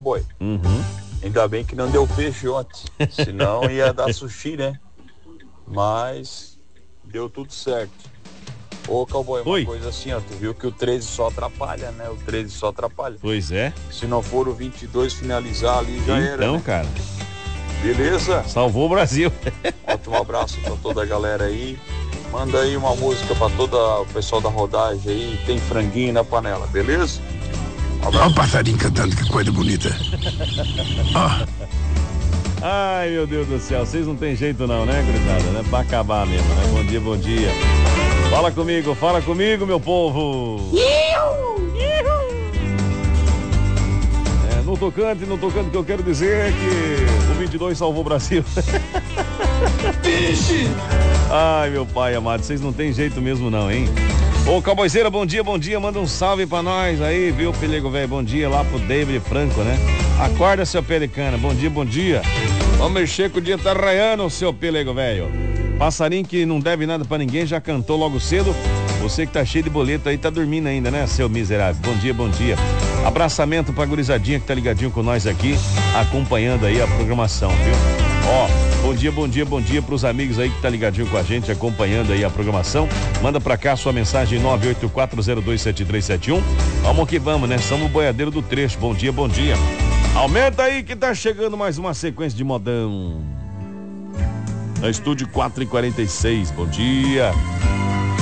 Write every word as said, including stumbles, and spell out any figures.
cowboy? Uhum. Ainda bem que não deu peixe ontem, senão ia dar sushi, né? Mas deu tudo certo. Ô, cowboy, uma Oi. coisa assim, ó, tu viu que o treze só atrapalha, né? O treze só atrapalha. Pois é. Se não for o vinte e dois finalizar ali, já era, Então, né? cara. Beleza? Salvou o Brasil. Ótimo abraço pra toda a galera aí. Manda aí uma música pra todo o pessoal da rodagem aí. Tem franguinho na panela, beleza? Olha o passarinho cantando, que coisa bonita. Oh. Ai, meu Deus do céu, vocês não tem jeito não, né, gurizada? Né? Pra acabar mesmo, né? Bom dia, bom dia. Fala comigo, fala comigo, meu povo. É, no tocante, no tocante, o que eu quero dizer é que o vinte e dois salvou o Brasil. Ai, meu pai amado, vocês não tem jeito mesmo não, hein? Ô, Cowboyzeira, bom dia, bom dia, manda um salve pra nós aí, viu, Pelego velho, bom dia lá pro David Franco, né? Acorda, seu Pelicana, bom dia, bom dia. Vamos mexer que o dia tá raiando, seu Pelego velho. Passarinho que não deve nada pra ninguém, já cantou logo cedo. Você que tá cheio de boleto aí, tá dormindo ainda, né, seu miserável? Bom dia, bom dia. Abraçamento pra gurizadinha que tá ligadinho com nós aqui, acompanhando aí a programação, viu? Ó, bom dia, bom dia, bom dia pros amigos aí que tá ligadinho com a gente, acompanhando aí a programação. Manda pra cá sua mensagem nove oito quatro zero dois sete três sete um. Vamos que vamos, né? Somos o boiadeiro do trecho. Bom dia, bom dia. Aumenta aí que tá chegando mais uma sequência de modão. No estúdio quatro e quarenta e seis, bom dia.